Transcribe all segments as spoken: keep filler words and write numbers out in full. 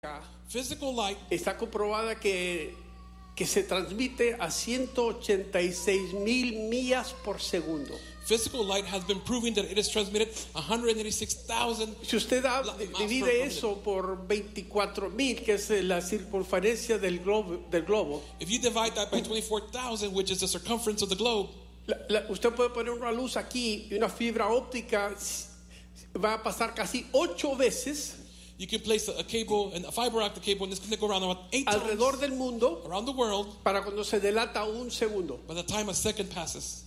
Physical light está comprobada que, que se transmite a ciento ochenta y seis mil millas por segundo. Physical light has been proving that it is transmitted one hundred eighty-six thousand. Si usted da, divide eso por veinticuatro mil, que es la circunferencia del globo, del globo. If you divide that by twenty-four thousand, which is the circumference of the globe, la, la, usted puede poner una luz aquí y una fibra óptica va a pasar casi ocho veces. You can place a cable and a fiber optic cable, and it's going to go around about eight alrededor times del mundo around the world para cuando se delata un segundo. by the time a second passes.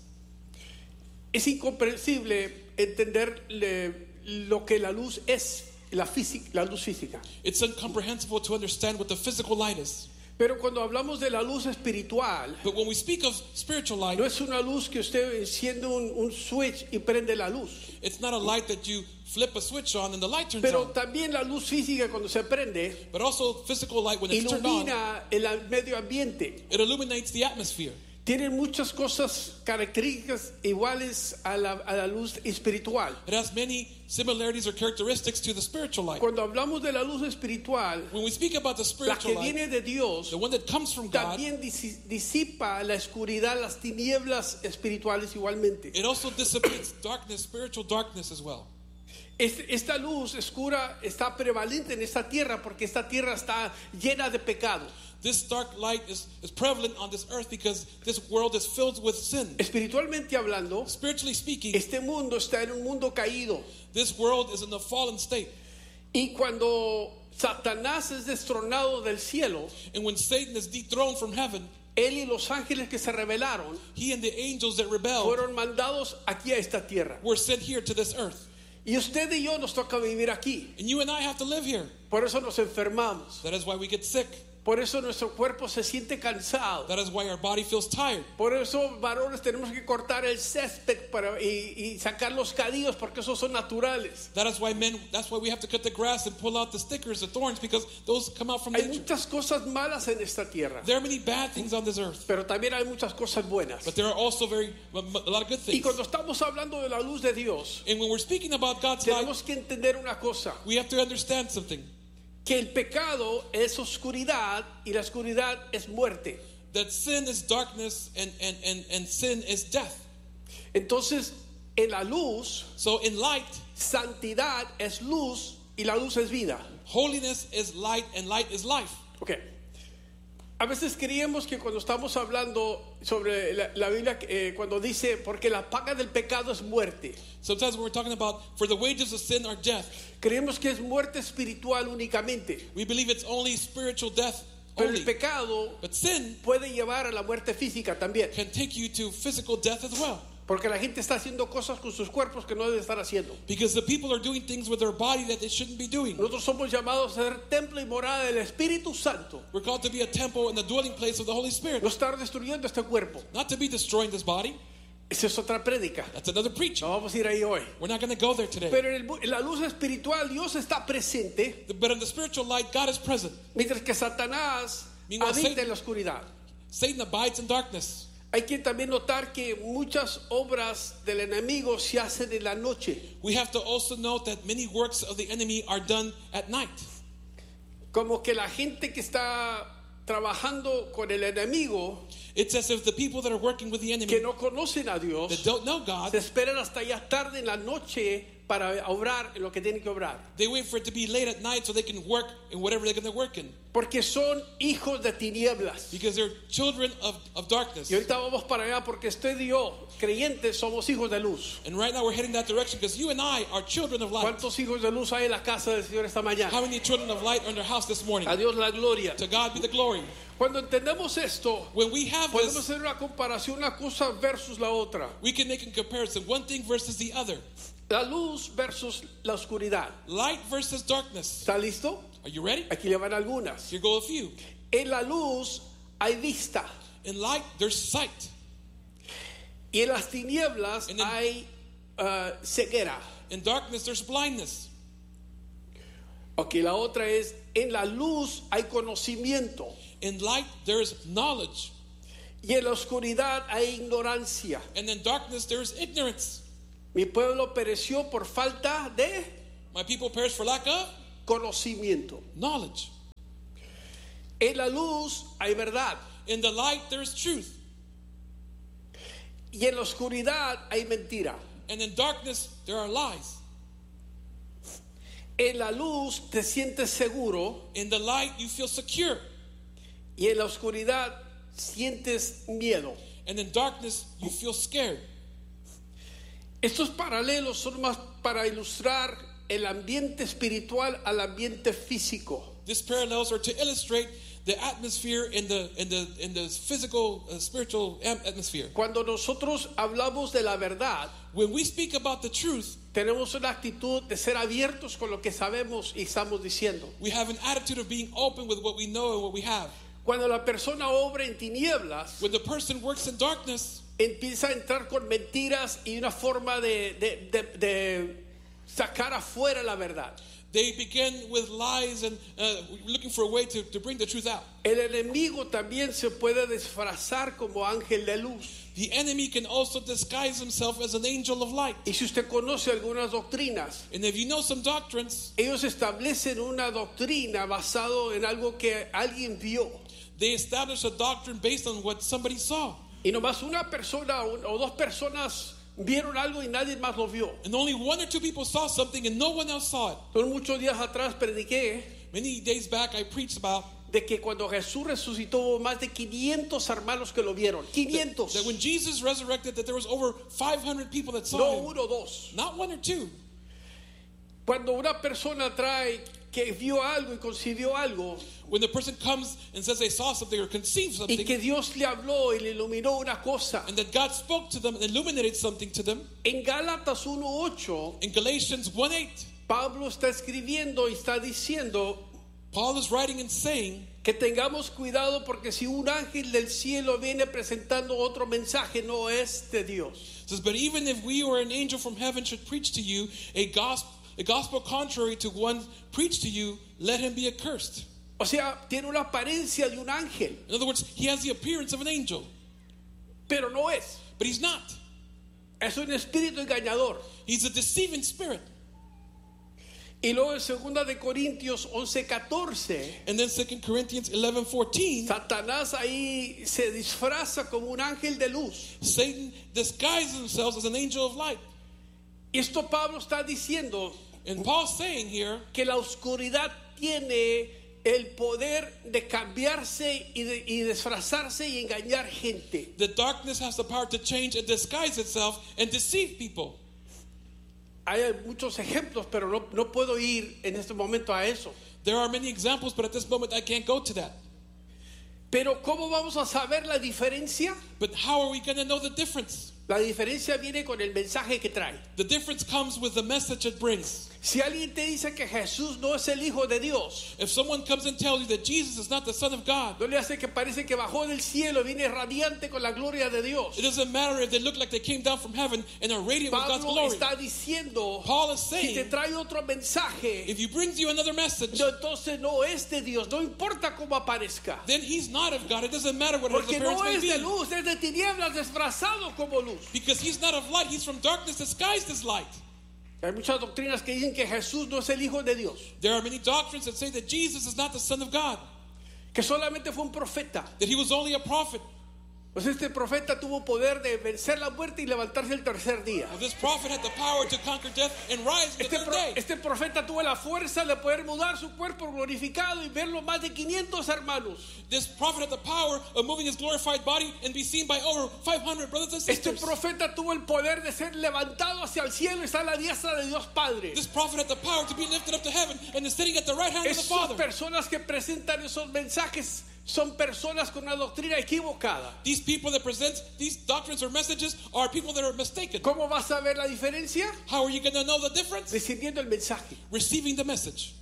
Es incomprensible entender le, lo que la luz es, la, física, la luz física. It's incomprehensible to understand what the physical light is. Pero cuando hablamos de la luz espiritual, But when we speak of spiritual light, no es una luz que usted enciende un, un switch y prende la luz. it's not a light that you flip a switch on and the light turns Pero on. también la luz física cuando se prende But also physical light, when it's turned on, ilumina el medio ambiente. it illuminates the atmosphere. Tiene muchas cosas características iguales a la, a la luz espiritual. It has many similarities or characteristics to the spiritual light. Cuando hablamos de la luz espiritual, When we speak about the la spiritual que light, viene de Dios, the one that comes from God, también disi- disipa la oscuridad, las tinieblas espirituales igualmente. it also dissipates darkness, spiritual darkness as well. Este- Esta luz oscura está prevalente en esta tierra porque esta tierra está llena de pecado. This dark light is, is prevalent on this earth because this world is filled with sin. Espiritualmente hablando, Spiritually speaking, este mundo está en un mundo caído. this world is in a fallen state. Y cuando Satanás es destronado del cielo, And when Satan is dethroned from heaven, él y los ángeles que se rebelaron he and the angels that rebelled fueron mandados aquí a esta tierra. were sent here to this earth. Y usted y yo nos toca vivir aquí. And you and I have to live here. Por eso nos enfermamos. That is why we get sick. Por eso nuestro cuerpo se siente cansado. That is why our body feels tired. Por eso, varones, tenemos que cortar el césped para, y, y sacar los cadillos porque esos son naturales. That is why men, that's why we have to cut the grass and pull out the stickers, the thorns, because those come out from Hay nature. muchas cosas malas en esta tierra, There are many bad things on this earth, pero también hay muchas cosas buenas. but there are also very a lot of good Y things. cuando estamos hablando de la luz de Dios, And when we're speaking about God's light, tenemos que entender una cosa, we have to understand something. que el pecado es oscuridad y la oscuridad es muerte. That sin is darkness and, and, and, and sin is death. Entonces, en la luz, So in light, santidad es luz y la luz es vida. holiness is light and light is life. Ok. A veces creemos que cuando estamos hablando sobre la, la Biblia, eh, cuando dice, porque la paga del pecado es muerte, Sometimes when we're talking about for the wages of sin are death, creemos que es muerte espiritual únicamente. we believe it's only spiritual death Pero el only. pecado But sin puede llevar a la muerte física también. can take you to physical death as well. Porque la gente está haciendo cosas con sus cuerpos que no debe estar haciendo. Because the people are doing things with their body that they shouldn't be doing. Nosotros somos llamados a ser templo y morada del Espíritu Santo. We're called to be a temple and the dwelling place of the Holy Spirit. No estar destruyendo este cuerpo. Not to be destroying this body. Esa es otra prédica. That's another preaching. No vamos a ir ahí hoy. We're not going to go there today. Pero en, el- en la luz espiritual Dios está presente, But in the spiritual light, God is present. mientras que Satanás Meanwhile, habita Satan- en la oscuridad. Satan abides in darkness. Hay que también notar que muchas obras del enemigo se hacen en la noche. We have to also note that many works of the enemy are done at night. Como que la gente que está trabajando con el enemigo, It's as if the people that are working with the que enemy no conocen a Dios, that don't know God, se esperan hasta ya tarde en la noche para obrar en lo que tienen que obrar. they wait for it to be late at night so they can work in whatever they're going to work in. Porque son hijos de tinieblas. Because they're children of, of darkness. Y ahorita vamos para allá porque usted y yo, creyentes, somos hijos de luz. And right now we're heading that direction because you and I are children of light. ¿Cuántos hijos de luz hay en la casa del Señor esta mañana? How many children of light are in their house this morning? A Dios la gloria. To God be the glory. Cuando entendemos esto, When we have podemos this, hacer una comparación, una cosa versus la otra. we can make a comparison. One thing versus the other. La luz versus la oscuridad. Light versus darkness. ¿Está listo? Are you ready? Aquí le van algunas. Here go a few. En la luz hay vista In light, there's sight. y en las tinieblas And then- hay uh, ceguera. In darkness, there's blindness. Ok, la otra es, en la luz hay conocimiento In light, there's knowledge. y en la oscuridad hay ignorancia. And in darkness, there's ignorance. Mi pueblo pereció por falta de My people perish for lack of conocimiento. knowledge. En la luz hay verdad. In the light, there's truth. Y en la oscuridad hay mentira. And in darkness, there are lies. En la luz te sientes seguro In the light, you feel secure. y en la oscuridad sientes miedo. And in darkness, you feel scared. Estos paralelos son más para ilustrar el ambiente espiritual al ambiente físico. These parallels are to illustrate the atmosphere in the in the in the physical, uh, spiritual am- atmosphere. Cuando nosotros hablamos de la verdad, When we speak about the truth, tenemos una actitud de ser abiertos con lo que sabemos y estamos diciendo. we have an attitude of being open with what we know and what we have. Cuando la persona obra en tinieblas, When the person works in darkness, empieza a entrar con mentiras y una forma de, de, de, de sacar afuera la verdad. they begin with lies and uh, looking for a way to, to bring the truth out. El enemigo también se puede disfrazar como ángel de luz. The enemy can also disguise himself as an angel of light. Y si usted conoce algunas doctrinas, And if you know some doctrines, ellos establecen una doctrina basado en algo que alguien vio. they establish a doctrine based on what somebody saw. Y nomás una persona o dos personas vieron algo y nadie más lo vio. And only one or two people saw something and no one else saw it. Entonces, muchos días atrás prediqué Many days back, I preached about de que cuando Jesús resucitó hubo más de quinientos hermanos que lo vieron. quinientos. that when Jesus resurrected, that there was over five hundred people that saw No him. uno o dos. Not one or two. Cuando una persona trae que vio algo y concibió algo When the person comes and says they saw something or conceived y something, que Dios le habló y le iluminó una cosa. and that God spoke to them and illuminated something to them, En Gálatas uno ocho, in Galatians one eight, Pablo está escribiendo y está diciendo Paul is writing and saying que tengamos cuidado porque si un ángel del cielo viene presentando otro mensaje no es de Dios. says, but even if we or an angel from heaven should preach to you a gospel, a gospel contrary to one preached to you, let him be accursed. O sea, tiene una apariencia de un ángel, In other words, he has the appearance of an angel, pero no es. but he's not. Es un espíritu engañador. He's a deceiving spirit. Y luego en segunda de Corintios once catorce, And then Second Corinthians eleven fourteen, Satanás ahí se disfraza como un ángel de luz. Satan disguises himself as an angel of light. Y esto Pablo está diciendo And Paul's saying here que la oscuridad tiene el poder de cambiarse y, de, y disfrazarse y engañar gente. that darkness has the power to change and disguise itself and deceive people. Hay muchos ejemplos, pero no, no puedo ir en este momento a eso. There are many examples, but at this moment I can't go to that. Pero ¿cómo vamos a saber la diferencia? But how are we going to know the difference? La diferencia viene con el mensaje que trae. The difference comes with the message it brings. Si alguien te dice que Jesús no es el Hijo de Dios, If someone comes and tells you that Jesus is not the Son of God, no le hace que parece que bajó del cielo, viene radiante con la gloria de Dios. it doesn't matter if they look like they came down from heaven and are radiant with God's Pablo glory. está diciendo, Paul is si te saying, trae otro mensaje, if he brings you another message, no, entonces no es de Dios, no importa cómo aparezca. then he's not of God. It doesn't matter what his Porque appearance no may es de be. luz, es de tinieblas disfrazado como luz. Because he's not of light, he's from darkness disguised as light. Hay muchas doctrinas que dicen que Jesús no es el Hijo de Dios, There are many doctrines that say that Jesus is not the Son of God, que solamente fue un profeta. that he was only a prophet. Pues este profeta tuvo poder de vencer la muerte y levantarse el tercer día. Well, this prophet had the power to conquer death and rise the Este, third pro- day. este profeta tuvo la fuerza de poder mudar su cuerpo glorificado y verlo más de quinientos hermanos. This prophet had the power of moving his glorified body and be seen by over five hundred brothers and Este sisters. profeta tuvo el poder de ser levantado hacia el cielo y está a la diestra de Dios Padre. This prophet had the power to be lifted up to heaven and is sitting at the right hand of the Esas Father. personas que presentan esos mensajes son personas con una doctrina equivocada. These people that present these doctrines or messages are people that are mistaken. ¿Cómo vas a ver la diferencia? How are you going to know the difference? Recibiendo el mensaje. Receiving the message.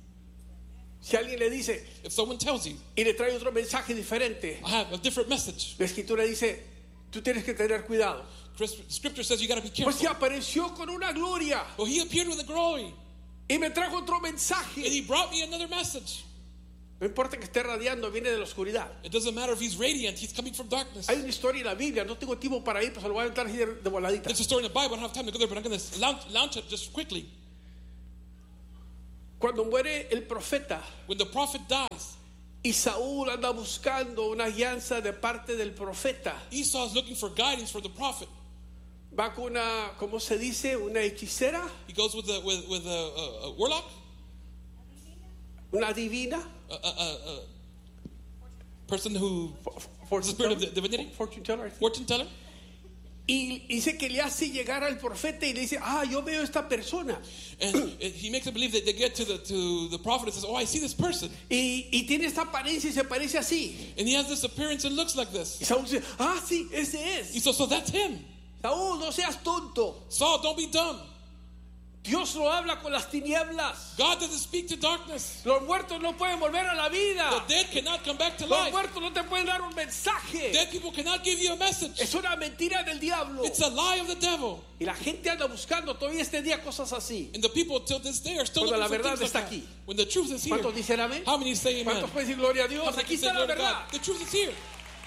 Si alguien le dice If someone tells you, y le trae otro mensaje diferente, I have a different message, la escritura dice, tú tienes que tener cuidado. Scripture says you got to be Pues careful. se apareció con una gloria Well, he appeared with a glory y me trajo otro and mensaje. he brought me another message. No importa que esté radiando, viene de la oscuridad. It doesn't matter if he's radiant, he's coming from darkness. Hay una historia en la Biblia, no tengo tiempo para ir, pues se lo voy a entrar así de, de voladita. There's a story in the Bible, I don't have time to go there, but I'm going to launch, launch it just quickly. Cuando muere el profeta, When the prophet dies, Y Saúl anda buscando una guianza de parte del profeta. Esau is looking for guidance for the prophet. Va con una, ¿cómo se dice? Una hechicera, He goes with a, with, with a, a, a warlock, una divina, a, a, a, a person who, for- the spirit of the divinity, fortune teller, I think. fortune teller. Y dice que le hace llegar al profeta y le dice, ah, yo veo esta persona. And it- he makes them believe that they get to the to the prophet and says, "Oh, I see this person, Y, y tiene esta apariencia y se parece así. and he has this appearance and looks like this." Y Saúl dice, ah, sí, ese es. He says, "So that's him." Saúl, no seas tonto. Saul, don't be dumb. Dios no habla con las tinieblas. God doesn't speak to darkness. Los muertos no pueden volver a la vida. The dead cannot come back to Los life. muertos no te pueden dar un mensaje. Dead people cannot give you a message. Es una mentira del diablo. It's a lie of the devil. Y la gente anda buscando todavía este día cosas así. And the people till this day are still Cuando looking la for verdad things like está that. aquí. When the truth is here. ¿Cuántos dicen amén? How many say amen? ¿Cuántos pueden decir gloria a Dios? How many Aquí say está la glory to verdad. God? The truth is here.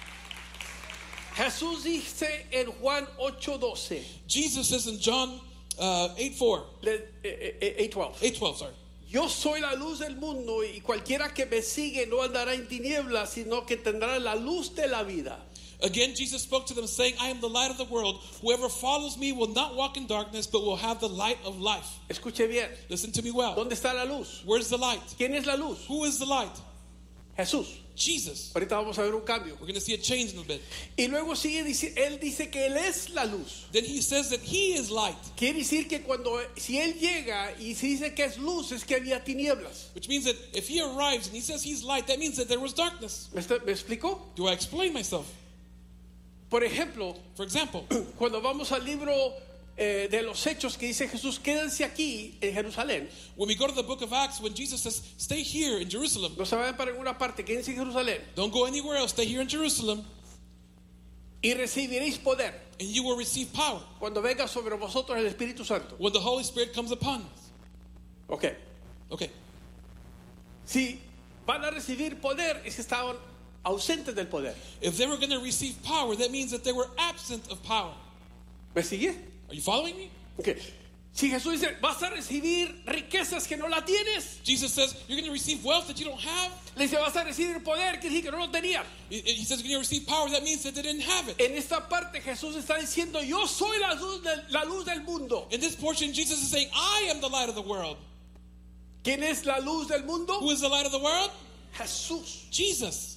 Jesús dice en Juan ocho doce, Jesus says in John uh, eight four, eight twelve, eight twelve, sorry. yo soy la luz del mundo y cualquiera que me sigue no andará en tinieblas, sino que tendrá la luz de la vida. Again, Jesus spoke to them, saying, "I am the light of the world. Whoever follows me will not walk in darkness, but will have the light of life." Escuche bien, Listen to me well. ¿dónde está la luz? Where's the light? ¿Quién es la luz? Who is the light? Jesús. Jesus. Ahorita vamos a ver un cambio. We're going to see a change in a bit. Y luego sigue, dice, él dice que él es la luz. Then he says that he is light, Quiere decir que cuando, si él llega y se dice que es luz, es que había tinieblas. which means that if he arrives and he says he's light, that means that there was darkness. ¿Me, está- me explico? Do I explain myself? Por ejemplo, For example, cuando vamos al libro eh, de los Hechos que dice Jesús, quédense aquí en Jerusalén. when we go to the book of Acts, when Jesus says, "Stay here in Jerusalem, No se vayan para ninguna parte, quédense en Jerusalén. don't go anywhere else, stay here in Jerusalem, Y recibiréis poder and you will receive power cuando venga sobre vosotros el Espíritu Santo. when the Holy Spirit comes upon us." Ok. Okay. Si van a recibir poder, es que estaban ausentes del poder. If they were going to receive power, that means that they were absent of power. ¿Me sigue? Are you following me? Ok. Si Jesús dice, vas a recibir riquezas que no la tienes, Jesus says, you're going to receive wealth that you don't have. le dice, vas a recibir poder, quiere decir que no lo tenían. He he says, you're going to receive power, that means that they didn't have it. En esta parte Jesús está diciendo, yo soy la luz, del- la luz del mundo. In this portion, Jesus is saying, I am the light of the world. ¿Quién es la luz del mundo? Who is the light of the world? Jesús. Jesus.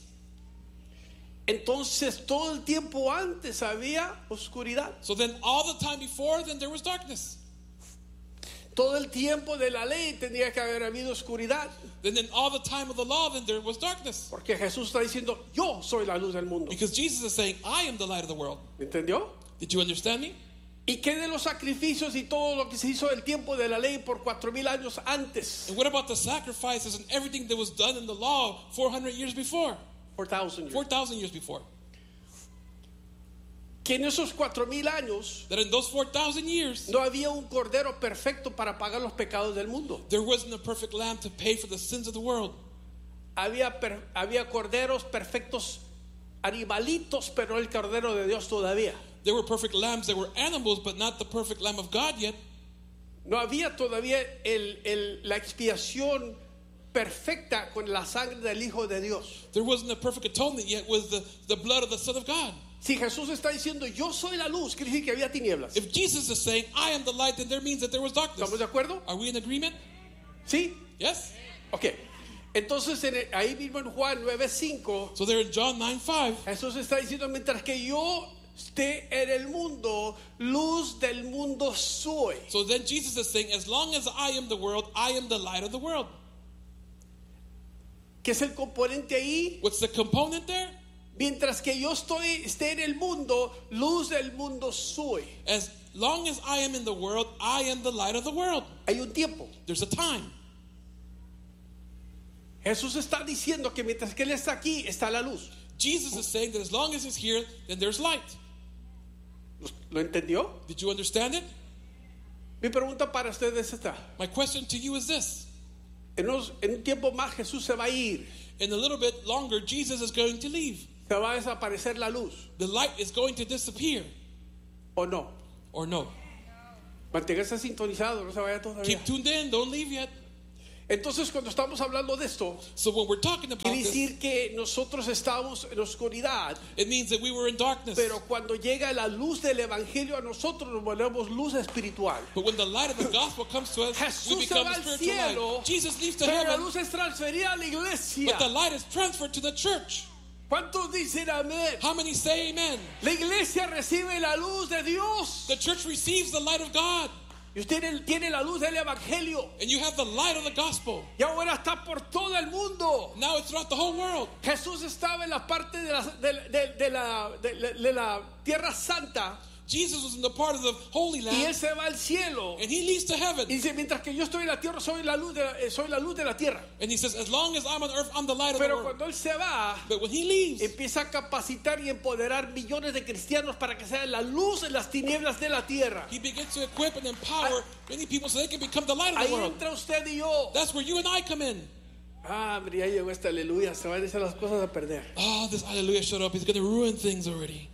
Entonces todo el tiempo antes había oscuridad. So then all the time before, then there was darkness. Todo el tiempo de la ley tendría que haber habido oscuridad. Then in all the time of the law, then there was darkness. Porque Jesús está diciendo, yo soy la luz del mundo. Because Jesus is saying, I am the light of the world. ¿Entendió? Did you understand me? ¿Y qué de los sacrificios y todo lo que se hizo del tiempo de la ley por cuatro mil años antes? And what about the sacrifices and everything that was done in the law four hundred years before? Four thousand years. four thousand years before. Que en esos cuatro mil años That in those four thousand years, no había un cordero perfecto para pagar los pecados del mundo. there wasn't a perfect lamb to pay for the sins of the world. Había, per- había corderos perfectos, animalitos, pero no el cordero de Dios todavía. There were perfect lambs that were animals, but not the perfect lamb of God yet. No había todavía el- el- la expiación perfecta con la sangre del Hijo de Dios. There wasn't a perfect atonement yet with the, the blood of the Son of God. Si Jesús está diciendo, yo soy la luz, quiere decir que había tinieblas. If Jesus is saying, I am the light, then there means that there was darkness. ¿Estamos de acuerdo? Are we in agreement? ¿Sí? Yes? Ok. Entonces, en el- ahí mismo en Juan nueve cinco, So there in John nine five, Jesús está diciendo, mientras que yo esté en el mundo, luz del mundo soy. so then Jesus is saying, as long as I am the world, I am the light of the world. ¿Qué es el componente ahí? What's the component there? Mientras que yo estoy, esté en el mundo, luz del mundo soy. As long as I am in the world, I am the light of the world. Hay un tiempo. There's a time. Jesús está diciendo que mientras que Él está aquí, está la luz. Jesus is saying that as long as He's here, then there's light. ¿Lo entendió? Did you understand it? Mi pregunta para ustedes es esta. My question to you is this. En, unos- en un tiempo más Jesús se va a ir. In a little bit longer, Jesus is going to leave. Se va a desaparecer la luz. The light is going to disappear. ¿O no? Or no? Manténgase sintonizado, no se vaya todavía. Keep tuned in. Don't leave yet. Entonces, cuando estamos hablando de esto, So when we're talking about quiere this, decir que nosotros estábamos en oscuridad, it means that we were in darkness. pero cuando llega la luz del evangelio a nosotros nos volvemos luz espiritual. But when the light of the gospel comes to us, we Jesús se become va a al spiritual cielo, light. Jesus leaves to pero la heaven, luz es transferida a la iglesia. but the light is transferred to the church. ¿Cuántos dicen amén? How many say amen? La iglesia recibe la luz de Dios. The church receives the light of God, Y usted tiene, tiene la luz del evangelio. and you have the light of the gospel. Y ahora está por todo el mundo. Now it's throughout the whole world. Jesús estaba en la parte de la, de, de- de la, de- de la tierra santa Jesus was in the part of the Holy y él Land, se va al cielo. and he leaves to heaven. Y dice, mientras que yo estoy en la tierra, soy la luz de la, eh, soy la luz de la tierra. And he says, as long as I'm on earth, I'm the light of the Pero world. cuando él se va, But when he leaves, empieza a capacitar y empoderar millones de cristianos para que sean la luz en las tinieblas de la tierra. he begins to equip and empower many people so they can become the light of Ahí the world. entra usted y yo. That's where you and I come in. Ah, hombre, ya llegó esta aleluya. Se van a hacer las cosas a perder. Oh, this hallelujah showed up. He's going to ruin things already.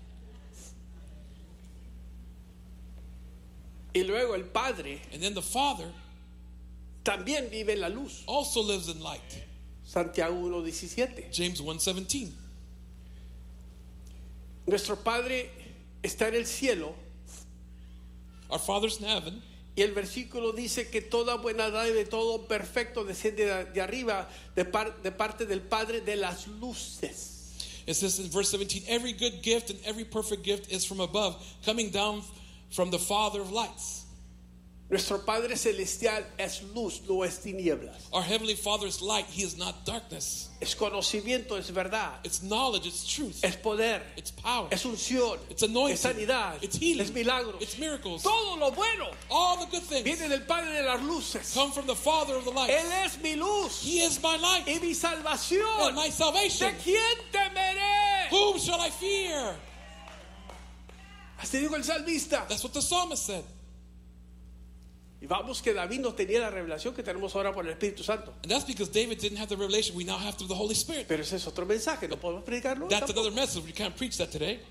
Y luego el Padre And then the Father también vive en la luz. also lives in light. Santiago uno diecisiete. James one seventeen. Nuestro Padre está en el cielo Our Father's in heaven. y el versículo dice que toda buena dádiva y todo perfecto desciende de, de arriba de, par- de parte del Padre de las luces. It says in verse seventeen, every good gift and every perfect gift is from above, coming down from the Father of lights. Nuestro Padre celestial es luz, no es tinieblas. Our Heavenly Father is light. He is not darkness. Es conocimiento, es verdad, It's knowledge. It's truth. es poder, It's power. es unción, It's anointing. es sanidad, It's healing. es milagros. It's miracles. Todo lo bueno All the good things viene del Padre de las luces. come from the Father of the light. Él es mi luz He is my light y mi salvación. and my salvation. ¿De quién temeré? Whom shall I fear? Así dijo el salmista. That's what the psalmist said. Y vamos que David no tenía la revelación que tenemos ahora por el Espíritu Santo. And that's because David didn't have the revelation we now have through the Holy Spirit. Pero ese es otro mensaje, no podemos predicarlo. That's tampoco. another message. We can't preach that today.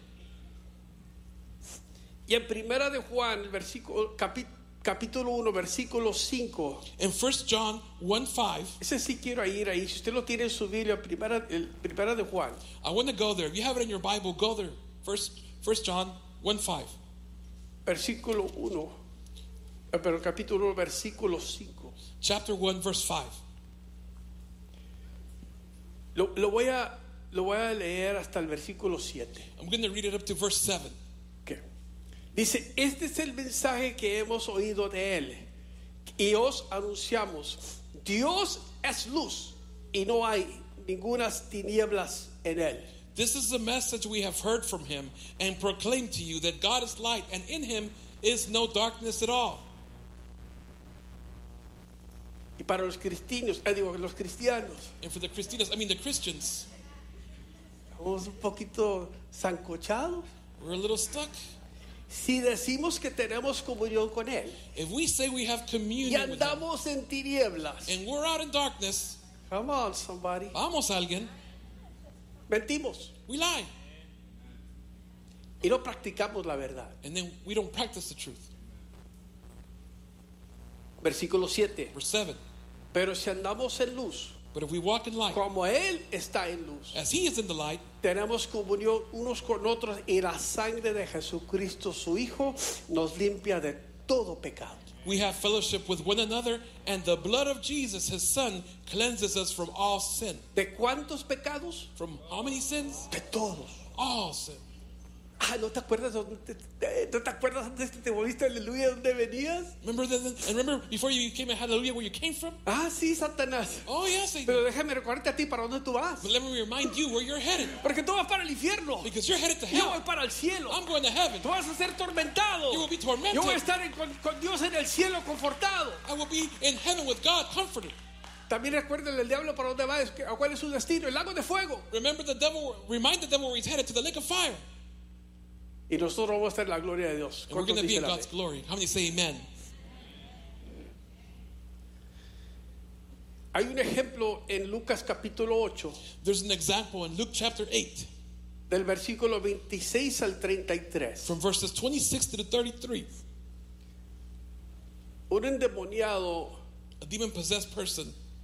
Y en Primera de Juan, el versículo, capi- capítulo uno, versículo cinco. In First John one five, Ese sí quiero ir ahí. Si usted lo tiene en su Biblia, Primera, el, primera de Juan, I want to go there. If you have it in your Bible, go there. First, First John one five. versículo uno. eh, Pero capítulo uno, versículo cinco. Chapter one, verse five. Lo, lo voy a, lo voy a leer hasta el versículo siete. I'm going to read it up to verse seven. ¿Qué? Dice, este es el mensaje que hemos oído de él y os anunciamos. Dios es luz y no hay ningunas tinieblas en él. This is the message we have heard from him and proclaim to you, that God is light and in him is no darkness at all. Y para los cristianos, eh, digo, los cristianos, And for the Christians, I mean the Christians, estamos un poquito zancochados. we're a little stuck. Si decimos que tenemos comunión con él If we say we have y communion with him andamos en tinieblas, and we're out in darkness, come on somebody, vamos alguien, mentimos we lie. y no practicamos la verdad. And then we don't practice the truth. Versículo siete. Verse seven. Pero si andamos en luz, But if we walk in light, como él está en luz, as he is in the light, tenemos comunión unos con otros y la sangre de Jesucristo su Hijo nos limpia de todo pecado. we have fellowship with one another, and the blood of Jesus, his son, cleanses us from all sin. ¿De cuántos pecados? From how many sins? De todos. All sin. Ah, ¿no te acuerdas dónde te, te- ¿no te acuerdas antes que te volviste aleluya dónde venías? Remember that? And remember before you came in Hallelujah where you came from? Ah, sí, Satanás. Oh, yes. I- Pero déjame recordarte a ti para dónde tú vas. But let me remind you where you're headed. Porque tú vas para el infierno. Because you're headed to Yo voy hell. para el cielo. I'm going to heaven. Tú vas a ser tormentado. You will be tormented. Yo voy a estar en- con, con Dios en el cielo confortado. I will be in heaven with God, comforted. También recuerden el diablo para dónde va, es que- a cuál es su destino, el lago de fuego. Remember the devil, remind the devil where he's headed, to the lake of fire. Y nosotros vamos a estar en la gloria de Dios. And we're ¿Cuántos going to be in dicen God's amén? glory. How many say amen? Hay un ejemplo en Lucas capítulo ocho, There's an example in Luke chapter eight, del versículo veintiséis al treinta y tres. from verses twenty-six to the thirty-three. Un endemoniado A demon-possessed person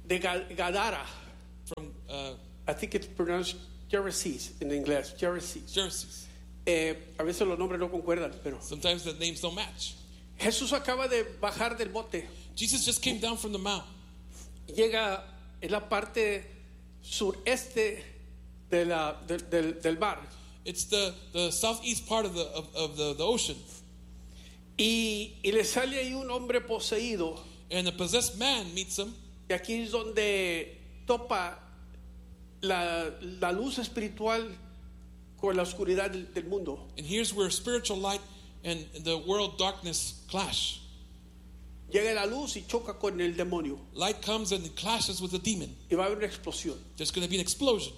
de Gadara. from uh, I think it's pronounced Gerasenes in English. Gerasenes. Xerxes. Eh, a veces los nombres no concuerdan, pero Sometimes the names don't match. Jesús acaba de bajar del bote. Jesus just came down from the mount. Llega en la parte sureste de la, del, del, del mar. It's the, the southeast part of the of, of the, the ocean. Y, y le sale ahí un hombre poseído. And a possessed man meets him. Y aquí es donde topa la, la luz espiritual con la oscuridad del, del mundo. And here's where spiritual light and the world darkness clash. Llega la luz y choca con el demonio. Light comes and it clashes with the demon. Y va a haber una explosión. There's going to be an explosion.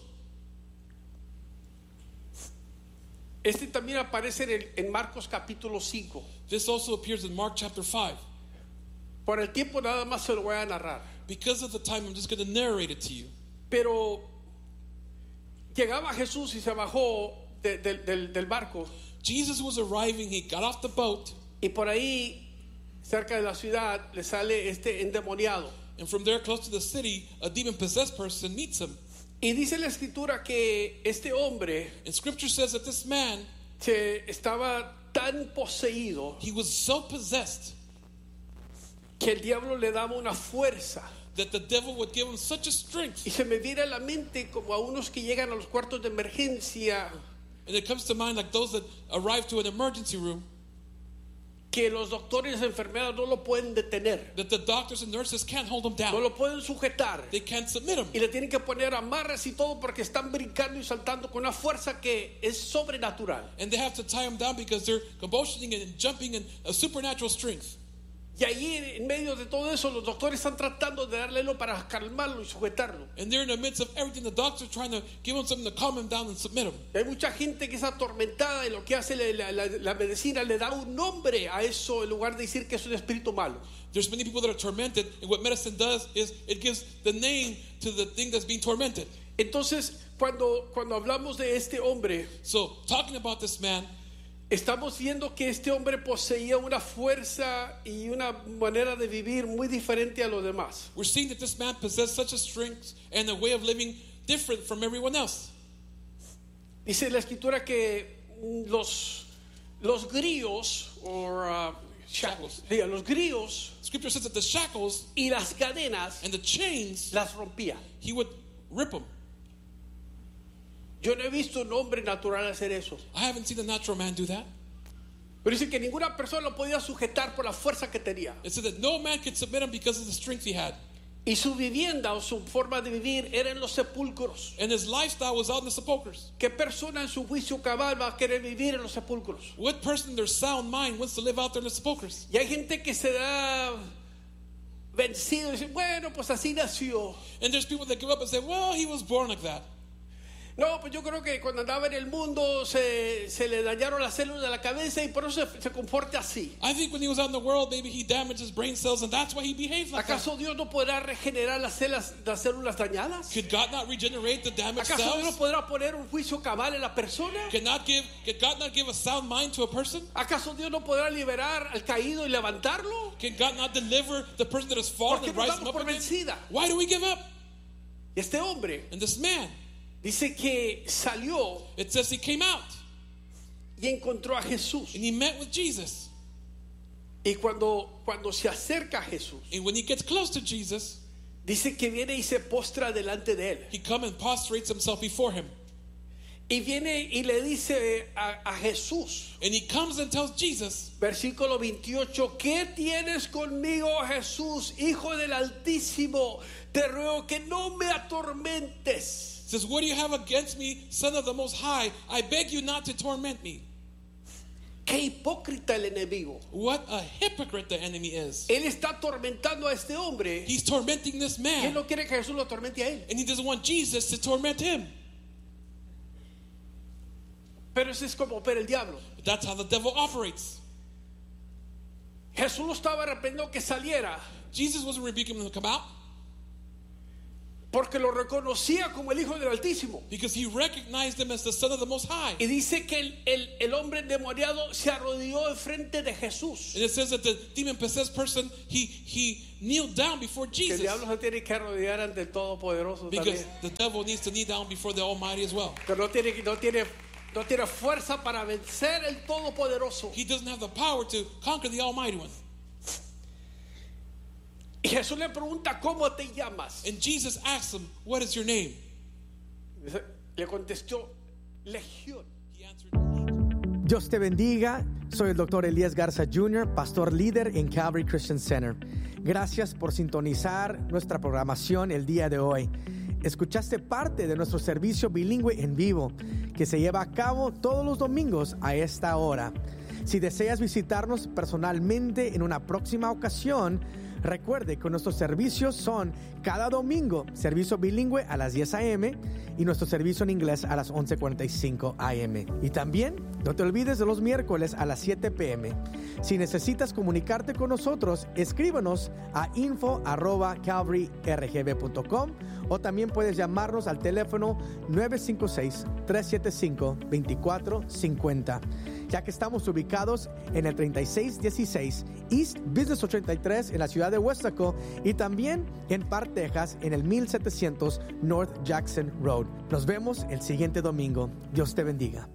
Este también aparece en, el, en Marcos capítulo cinco. This also appears in Mark chapter five. Por el tiempo nada más se lo voy a narrar. Because of the time, I'm just going to narrate it to you. Pero llegaba Jesús y se bajó de, de, del, del barco. Jesus was arriving. He got off the boat. Y por ahí, cerca de la ciudad, le sale este endemoniado. And from there, close to the city, a demon-possessed person meets him. Y dice la escritura que este hombre And scripture says that this man, se estaba tan poseído he was so possessed que el diablo le daba una fuerza. that the devil would give him such a strength. Y se me viene a la mente como a unos que llegan a los cuartos de emergencia, And it comes to mind like those that arrive to an emergency room, que los doctores y enfermeras no lo pueden detener, that the doctors and nurses can't hold him no down. lo pueden sujetar. They can't submit him. Y le tienen que poner amarras y todo porque están brincando y saltando con una fuerza que es sobrenatural. And they have to tie him down because they're convulsioning and jumping in a supernatural strength. Y allí en medio de todo eso los doctores están tratando de darle lo para calmarlo y sujetarlo. And they're in the midst of everything. The doctor's trying to give him something to calm him down and submit him. Y hay mucha gente que es atormentada y lo que hace la, la, la medicina le da un nombre a eso en lugar de decir que es un espíritu malo. There's many people that are tormented, and what medicine does is it gives the name to the thing that's being tormented. Entonces cuando, cuando hablamos de este hombre, So, talking about this man, estamos viendo que este hombre poseía una fuerza y una manera de vivir muy diferente a los demás. we're seeing that this man possessed such a strength and a way of living different from everyone else. Dice la escritura que los, los grillos, or, uh, Shackles. sí, los grillos Scripture says that the shackles y las cadenas and the chains, las rompía. he would rip them. Yo no he visto un hombre natural hacer eso. I haven't seen a natural man do that. Pero dice que ninguna persona lo podía sujetar por la fuerza que tenía. It said that no man could submit him because of the strength he had. Y su vivienda o su forma de vivir era en los sepulcros. And his lifestyle was out in the sepulchres. ¿Qué persona en su juicio cabal va a querer vivir en los sepulcros? What person in their sound mind wants to live out there in the sepulchres? Y hay gente que se da vencido y dice, bueno, pues así nació. And there's people that give up and say, well, he was born like that. No, pues yo creo que cuando andaba en el mundo se, se le dañaron las células de la cabeza y por eso se, se comporta así. I think when he was out in the world, maybe he damaged his brain cells and that's why he behaved like that. ¿Acaso Dios no podrá regenerar las células, las células dañadas? Could God not regenerate the damaged ¿Acaso Dios no cells? podrá poner un juicio cabal en la persona? Could, not give, could God not give a sound mind to a person? ¿Acaso Dios no podrá liberar al caído y levantarlo? Can God not deliver the person that has fallen ¿Por qué and nos rise him damos up por again? vencida? Why do we give up? Y este hombre And this man, dice que salió it says he came out y encontró a Jesús. and he met with Jesus. Y cuando, cuando se acerca a Jesús, And when he gets close to Jesus, dice que viene y se postra delante de él. he comes and prostrates himself before him. Y viene y le dice a, a Jesús, And he comes and tells Jesus, versículo veintiocho, ¿qué tienes conmigo, Jesús, Hijo del Altísimo? Te ruego que no me atormentes. says, what do you have against me, Son of the Most High? I beg you not to torment me. Qué hipócrita el enemigo. What a hypocrite the enemy is. Él está atormentando a este hombre. He's tormenting this Y él man. no quiere que Jesús lo atormente a él. And he doesn't want Jesus to torment him. Pero ese es como opera el diablo. But that's how the devil operates. Jesús lo estaba arrepentiendo que saliera. Jesus wasn't rebuking him to come out. Porque lo reconocía como el Hijo del Altísimo. Because he recognized him as the Son of the Most High. Y dice que el, el, el hombre endemoniado se arrodilló enfrente de Jesús. And it says that the demon-possessed person, he he kneeled down before Que el Jesus. diablo se tiene que arrodillar ante el Todopoderoso Because también. the devil needs to kneel down before the Almighty as well. Pero no tiene, no tiene, no tiene fuerza para vencer el Todopoderoso. He doesn't have the power to conquer the Almighty One. Y Jesús le pregunta, ¿cómo te llamas? And Jesus asked him, what is your name? Le contestó, Legión. He answered, Legion. Dios te bendiga. Soy el doctor Elías Garza junior, pastor líder en Calvary Christian Center. Gracias por sintonizar nuestra programación el día de hoy. Escuchaste parte de nuestro servicio bilingüe en vivo que se lleva a cabo todos los domingos a esta hora. Si deseas visitarnos personalmente en una próxima ocasión, recuerde que nuestros servicios son cada domingo, servicio bilingüe a las diez a.m. y nuestro servicio en inglés a las once cuarenta y cinco a.m. Y también no te olvides de los miércoles a las siete p.m. Si necesitas comunicarte con nosotros, escríbanos a info arroba calvary r g b punto com o también puedes llamarnos al teléfono nueve cinco seis, tres siete cinco, dos cuatro cinco cero. Ya que estamos ubicados en el treinta y seis dieciséis East Business ochenta y tres en la ciudad de Weslaco y también en Park, Texas en el mil setecientos North Jackson Road. Nos vemos el siguiente domingo. Dios te bendiga.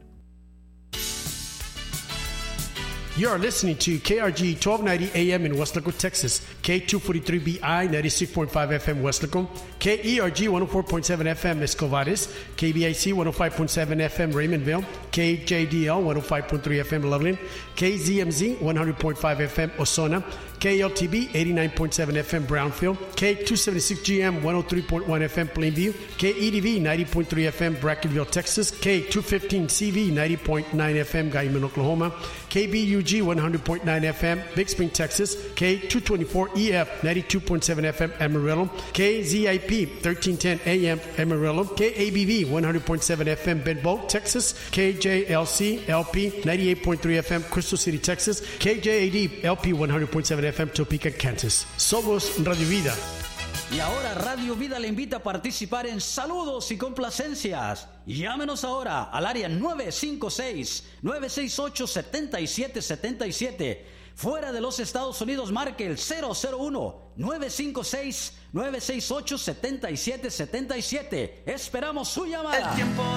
You are listening to K R G twelve ninety A M in Weslaco, Texas, K two forty-three B I ninety-six point five F M Weslaco, K E R G one oh four point seven F M Escovares, K B I C one oh five point seven F M Raymondville, K J D L one oh five point three F M Loveland, K Z M Z one hundred point five F M Osona, K L T B eighty-nine point seven F M Brownfield, K two seventy-six G M one oh three point one F M Plainview, K E D V ninety point three F M Brackenville, Texas, K two fifteen C V ninety point nine F M Guyman, Oklahoma, K B U G one hundred point nine F M Big Spring, Texas, K two twenty-four E F ninety-two point seven F M Amarillo, K Z I P thirteen ten A M Amarillo, K A B V one hundred point seven F M Benbow, Texas, K J L C L P ninety-eight point three F M Crystal City, Texas, K J A D L P one hundred point seven F M Topeka, Kansas. Somos Radio Vida. Y ahora Radio Vida le invita a participar en saludos y complacencias. Llámenos ahora al área nueve cinco seis, nueve seis ocho, siete siete siete siete. Fuera de los Estados Unidos, marque el cero cero uno, nueve cinco seis, nueve seis ocho, siete siete siete siete. Esperamos su llamada. El tiempo